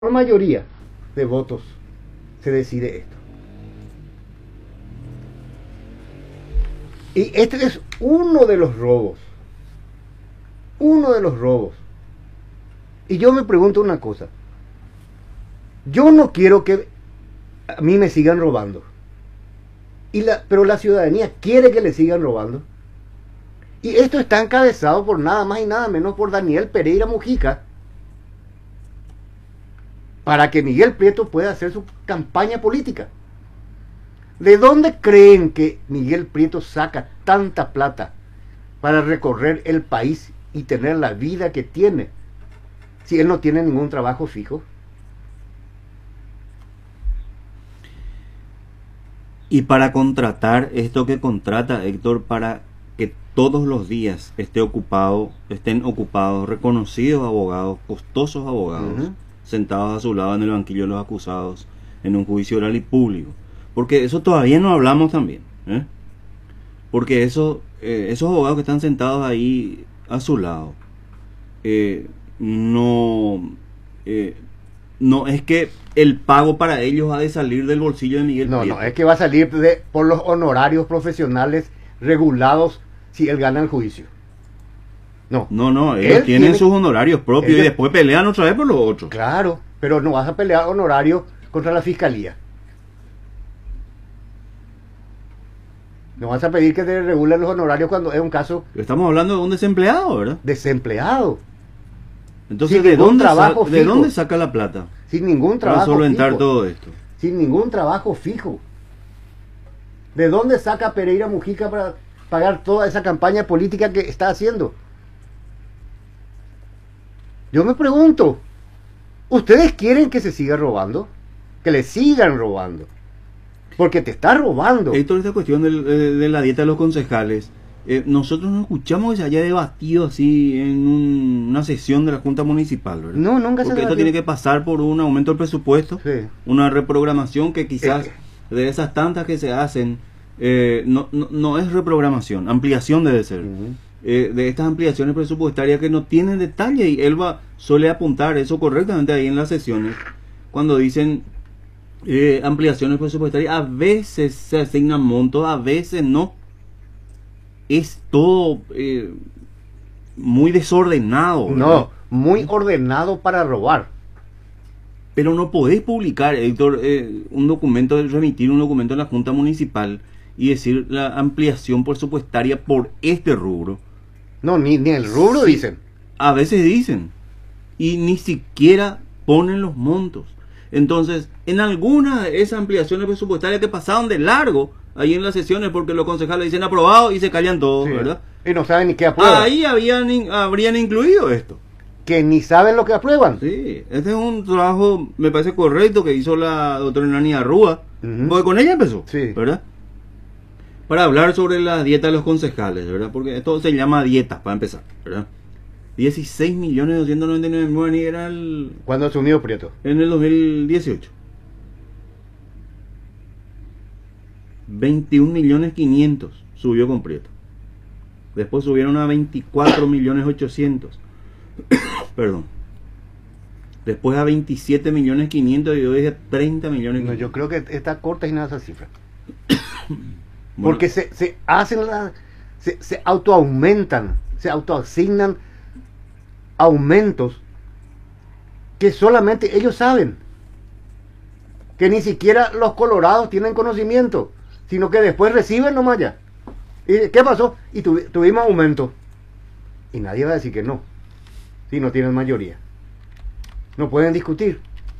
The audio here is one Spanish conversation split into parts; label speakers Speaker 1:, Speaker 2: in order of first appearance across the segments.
Speaker 1: por mayoría de votos se decide esto. Y este es uno de los robos. Uno de los robos. Y yo me pregunto una cosa. Yo no quiero que a mí me sigan robando. Pero la ciudadanía quiere que le sigan robando. Y esto está encabezado por nada más y nada menos por Daniel Pereira Mujica, para que Miguel Prieto pueda hacer su campaña política. ¿De dónde creen que Miguel Prieto saca tanta plata para recorrer el país y tener la vida que tiene, si él no tiene ningún trabajo fijo?
Speaker 2: Y para contratar esto que contrata Héctor, para que todos los días estén ocupados reconocidos abogados, costosos abogados, sentados a su lado en el banquillo de los acusados en un juicio oral y público. Porque eso todavía no hablamos también, porque esos abogados que están sentados ahí a su lado, no es que el pago para ellos ha de salir del bolsillo de Miguel Prieto.
Speaker 1: No, es que va a salir por los honorarios profesionales regulados si él gana el juicio.
Speaker 2: No, ellos tienen sus honorarios propios y después pelean otra vez por los otros.
Speaker 1: Claro, pero no vas a pelear honorarios contra la fiscalía. No vas a pedir que te regulen los honorarios cuando es un caso...
Speaker 2: Estamos hablando de un desempleado, ¿verdad?
Speaker 1: Desempleado.
Speaker 2: Entonces, ¿de dónde saca la plata?
Speaker 1: Sin ningún trabajo
Speaker 2: para solventar todo esto.
Speaker 1: Sin ningún trabajo fijo. ¿De dónde saca Pereira Mujica para pagar toda esa campaña política que está haciendo? Yo me pregunto, ¿ustedes quieren que se siga robando? Que le sigan robando. Porque te está robando.
Speaker 2: Héctor, esta cuestión de la dieta de los concejales, nosotros no escuchamos que se haya debatido así en una sesión de la Junta Municipal, ¿verdad?
Speaker 1: No, nunca se
Speaker 2: Porque esto tiene que pasar por un aumento del presupuesto,
Speaker 1: sí,
Speaker 2: una reprogramación que quizás de esas tantas que se hacen, no es reprogramación, ampliación debe ser. De estas ampliaciones presupuestarias que no tienen detalle, y Elba suele apuntar eso correctamente ahí en las sesiones, cuando dicen ampliaciones presupuestarias, a veces se asignan montos, a veces no. Es todo muy desordenado, ¿verdad?
Speaker 1: No, muy ordenado para robar.
Speaker 2: Pero no podés publicar, Héctor, un documento, remitir un documento a la Junta Municipal y decir la ampliación presupuestaria por este rubro.
Speaker 1: No, ni el rubro
Speaker 2: sí,
Speaker 1: dicen.
Speaker 2: A veces dicen. Y ni siquiera ponen los montos. Entonces, en algunas de esas ampliaciones presupuestarias que pasaron de largo ahí en las sesiones, porque los concejales dicen aprobado y se callan todos, sí, ¿verdad?
Speaker 1: Y no saben ni qué aprueban.
Speaker 2: Ahí habrían incluido esto.
Speaker 1: Que ni saben lo que aprueban.
Speaker 2: Sí, este es un trabajo, me parece correcto, que hizo la doctora Nani Arrúa, porque con ella empezó, sí, ¿verdad? Para hablar sobre la dieta de los concejales, ¿verdad? Porque esto se llama dieta, para empezar, ¿verdad? 16.299.000 era el...
Speaker 1: ¿Cuándo asumió Prieto?
Speaker 2: En el 2018. 21.500.000 subió con Prieto. Después subieron a 24.800.000. Perdón. Después a 27.500.000 y hoy es 30.000.000.
Speaker 1: No, yo creo que está corta y nada esa cifra. Bueno, porque se hacen se autoaumentan, se autoasignan aumentos que solamente ellos saben, que ni siquiera los colorados tienen conocimiento, sino que después reciben nomás ya. ¿Y qué pasó? Y tuvimos aumento. Y nadie va a decir que no, si no tienen mayoría. No pueden discutir.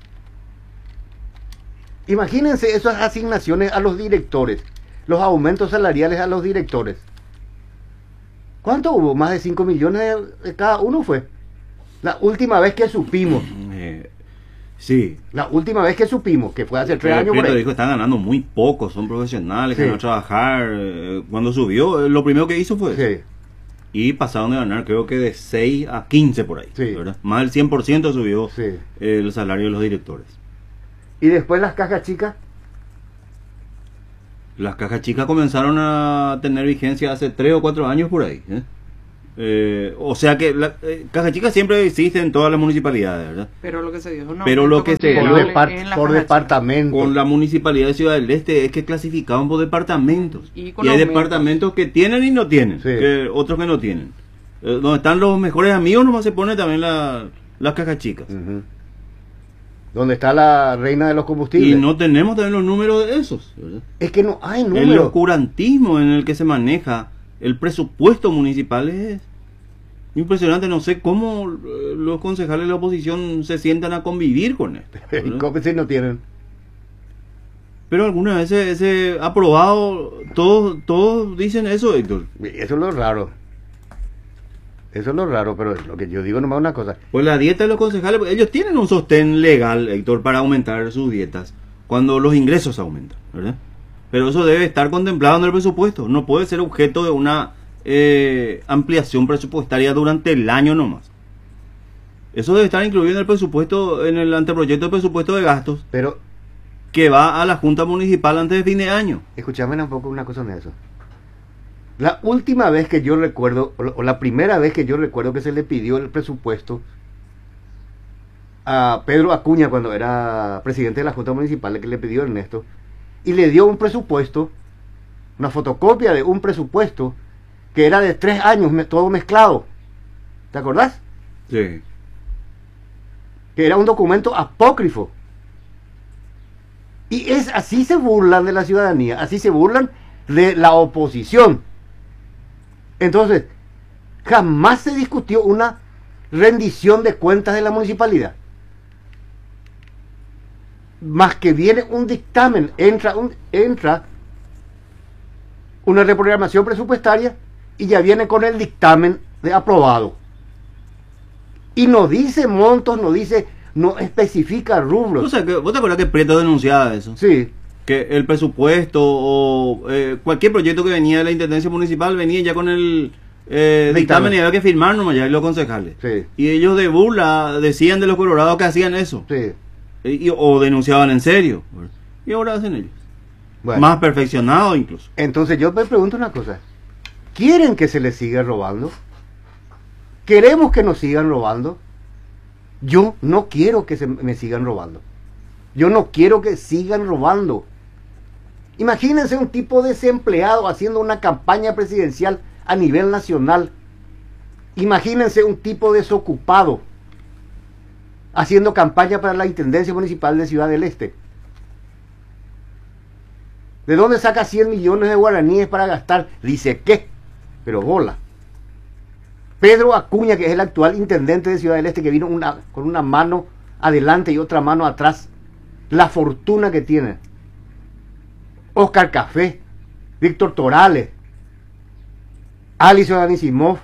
Speaker 1: Imagínense esas asignaciones a los directores, los aumentos salariales a los directores. ¿Cuánto hubo? ¿Más de 5 millones de cada uno fue? La última vez que supimos.
Speaker 2: Sí.
Speaker 1: La última vez que supimos, que fue hace 3 años.
Speaker 2: Pero dijo, están ganando muy poco, son profesionales, sí, que van a trabajar. Cuando subió, lo primero que hizo fue eso.
Speaker 1: Sí.
Speaker 2: Y pasaron de ganar, creo que de 6 a 15 por ahí, sí, ¿verdad? Más del 100% subió, sí, el salario de los directores.
Speaker 1: ¿Y después las cajas chicas?
Speaker 2: Las cajas chicas comenzaron a tener vigencia hace 3 o 4 años por ahí, O sea que Caja Chica siempre existe en todas las municipalidades, ¿verdad?
Speaker 3: Pero lo que se dio es un
Speaker 2: Pero lo que se
Speaker 3: considerable
Speaker 1: dio
Speaker 3: en la
Speaker 1: por
Speaker 3: Caja
Speaker 1: departamento.
Speaker 2: Con la municipalidad de Ciudad del Este es que clasificaban por departamentos.
Speaker 3: Y
Speaker 2: Y,
Speaker 3: con
Speaker 2: hay
Speaker 3: aumentos.
Speaker 2: departamentos que tienen y no tienen,
Speaker 1: Sí.
Speaker 2: que otros que no tienen. Donde están los mejores amigos nomás se pone también las cajas chicas.
Speaker 1: Ujú. ¿Dónde está la reina de los combustibles?
Speaker 2: Y no tenemos también los números de esos, ¿verdad?
Speaker 1: Es que no hay
Speaker 2: El
Speaker 1: números.
Speaker 2: oscurantismo en el que se maneja el presupuesto municipal es impresionante. No sé cómo los concejales de la oposición se sientan a convivir con esto,
Speaker 1: ¿Y
Speaker 2: ¿verdad?
Speaker 1: cómo si no tienen?
Speaker 2: Pero algunas veces ese aprobado, todos dicen eso, Héctor.
Speaker 1: Eso es lo raro. Eso es lo raro, pero lo que yo digo nomás es una cosa.
Speaker 2: Pues la dieta de los concejales, pues, ellos tienen un sostén legal, Héctor, para aumentar sus dietas cuando los ingresos aumentan, ¿verdad? Pero eso debe estar contemplado en el presupuesto. No puede ser objeto de una ampliación presupuestaria durante el año nomás. Eso debe estar incluido en el presupuesto, en el anteproyecto de presupuesto de gastos
Speaker 1: Pero
Speaker 2: que va a la Junta Municipal antes de fin de año.
Speaker 1: escúchame un poco una cosa de eso. La última vez que yo recuerdo, o la primera vez que yo recuerdo que se le pidió el presupuesto a Pedro Acuña cuando era presidente de la Junta Municipal, que le pidió Ernesto, y le dio un presupuesto, una fotocopia de un presupuesto que era de 3 años, todo mezclado. ¿Te acordás?
Speaker 2: Sí.
Speaker 1: Que era un documento apócrifo. Y es así se burlan de la ciudadanía, así se burlan de la oposición. Entonces, jamás se discutió una rendición de cuentas de la municipalidad. Más que viene un dictamen, entra una reprogramación presupuestaria y ya viene con el dictamen de aprobado. Y no dice montos, no especifica rubros.
Speaker 2: O sea, ¿vos te acuerdas que Prieto denunciaba eso?
Speaker 1: Sí,
Speaker 2: Que el presupuesto o cualquier proyecto que venía de la Intendencia Municipal venía ya con el dictamen y había que firmar nomás ya los concejales.
Speaker 1: Sí.
Speaker 2: Y ellos de burla decían de los colorados que hacían eso.
Speaker 1: sí.
Speaker 2: O denunciaban en serio. Y ahora hacen ellos.
Speaker 1: Bueno,
Speaker 2: Más perfeccionado incluso.
Speaker 1: entonces yo me pregunto una cosa. ¿Quieren que se les siga robando? ¿Queremos que nos sigan robando? Yo no quiero que me sigan robando. Yo no quiero que sigan robando. Imagínense un tipo desempleado haciendo una campaña presidencial a nivel nacional. Imagínense un tipo desocupado haciendo campaña para la Intendencia Municipal de Ciudad del Este. ¿De dónde saca 100 millones de guaraníes para gastar? Dice qué, pero bola. Pedro Acuña, que es el actual intendente de Ciudad del Este, que vino con una mano adelante y otra mano atrás. La fortuna que tiene. Oscar Café, Víctor Torales, Alison Anisimov,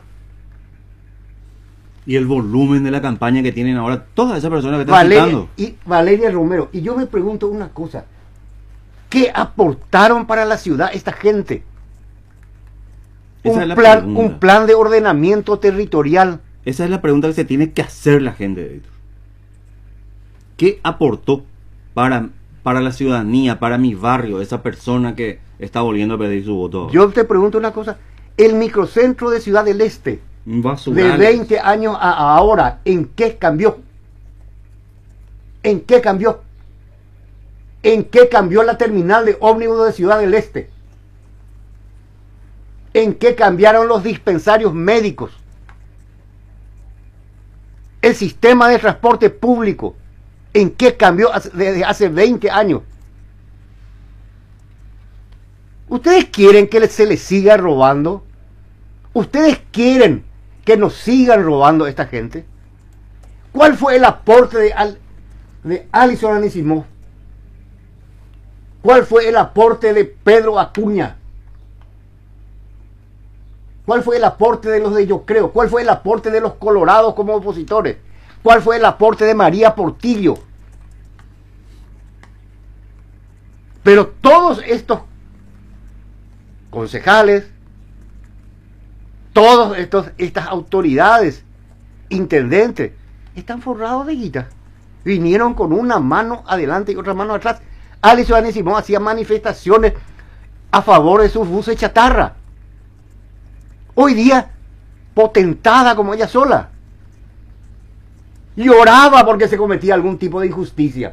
Speaker 2: Y el volumen de la campaña que tienen ahora todas esas personas que están citando.
Speaker 1: Valeria Romero. Y yo me pregunto una cosa. ¿Qué aportaron para la ciudad esta gente?
Speaker 2: Esa es la
Speaker 1: Un
Speaker 2: pregunta.
Speaker 1: plan de ordenamiento territorial.
Speaker 2: Esa es la pregunta que se tiene que hacer la gente, Héctor. ¿Qué aportó para la ciudadanía, para mi barrio, esa persona que está volviendo a pedir su voto?
Speaker 1: Yo te pregunto una cosa. El microcentro de Ciudad del Este,
Speaker 2: Un
Speaker 1: de
Speaker 2: basural.
Speaker 1: 20 años a ahora, ¿en qué cambió? ¿En qué cambió? ¿En qué cambió la terminal de ómnibus de Ciudad del Este? ¿En qué cambiaron los dispensarios médicos? El sistema de transporte público, ¿en qué cambió desde hace 20 años? ¿Ustedes quieren que se les siga robando? ¿Ustedes quieren que nos sigan robando esta gente? ¿Cuál fue el aporte de Alison Anisimov? ¿Cuál fue el aporte de Pedro Acuña? ¿Cuál fue el aporte de los de Yo Creo? ¿Cuál fue el aporte de los colorados como opositores? ¿Cuál fue el aporte de María Portillo? Pero todos estos concejales, estas autoridades, intendentes, están forrados de guita. Vinieron con una mano adelante y otra mano atrás. Alison Anisimov hacía manifestaciones a favor de sus buses chatarra. Hoy día potentada como ella sola. Lloraba porque se cometía algún tipo de injusticia.